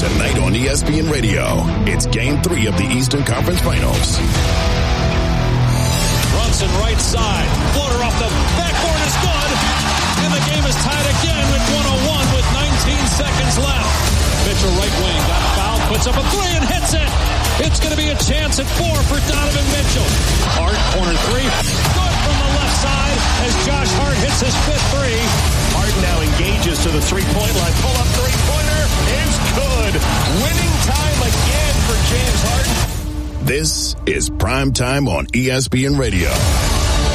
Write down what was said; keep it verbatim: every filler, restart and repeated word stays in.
Tonight on E S P N Radio, it's Game three of the Eastern Conference Finals. Brunson right side. Floater off the backboard is good. And the game is tied again with one oh one with nineteen seconds left. Mitchell right wing. Got fouled. Puts up a three and hits it. It's going to be a chance at four for Donovan Mitchell. Hart, corner three. Good from the left side as Josh Hart hits his fifth three. Hart now engages to the three-point line. Pull up three-pointer. It's good. Winning time again for James Harden. This is Prime Time on E S P N Radio.